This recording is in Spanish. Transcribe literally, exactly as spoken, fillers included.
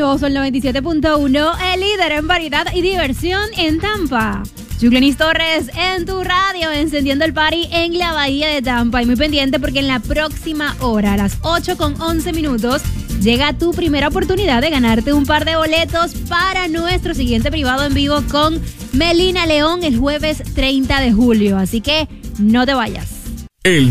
dos, el noventa y siete punto uno, el líder en variedad y diversión en Tampa. Julianis Torres en tu radio, encendiendo el party en la bahía de Tampa. Y muy pendiente porque en la próxima hora, a las ocho con once minutos, llega tu primera oportunidad de ganarte un par de boletos para nuestro siguiente privado en vivo con Melina León el jueves treinta de julio. Así que no te vayas. El